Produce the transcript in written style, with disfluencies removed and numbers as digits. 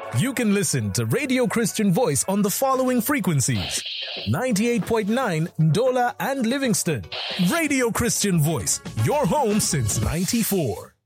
You can listen to Radio Christian Voice on the following frequencies: 98.9 Ndola and Livingston. Radio Christian Voice, your home since '94.